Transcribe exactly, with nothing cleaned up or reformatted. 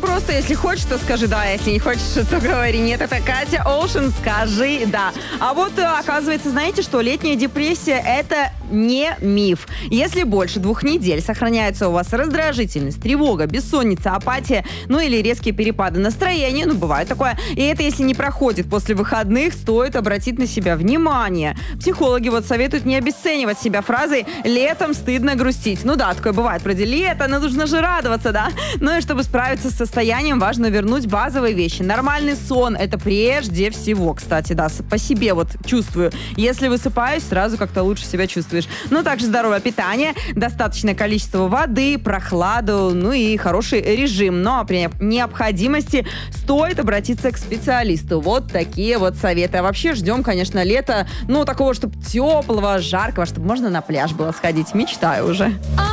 просто, если хочешь, то скажи да, если не хочешь, то говори нет. Это Катя Оушен, скажи да. А вот оказывается, знаете, что летняя депрессия – это не миф. Если больше двух недель сохраняется у вас раздражительность, тревога, бессонница, апатия, ну или резкие перепады настроения, ну бывает такое, и это если не проходит после выходных, стоит обратить на себя внимание. Психологи вот советуют не обесценивать себя фразой «летом стыдно грустить». Ну да, такое бывает, вроде лето, но нужно же радоваться, да? Ну и чтобы справиться с состоянием, важно вернуть базовые вещи. Нормальный сон – это прежде всего, кстати, да, по себе вот чувствую. Если высыпаюсь, сразу как-то лучше себя чувствуешь. Ну, также здоровое питание, достаточное количество воды, прохладу, ну и хороший режим. Но при необходимости стоит обратиться к специалисту. Вот такие вот советы. А вообще ждем, конечно, лета, ну, такого, чтобы теплого, жаркого, чтобы можно на пляж было сходить. Мечтаю уже.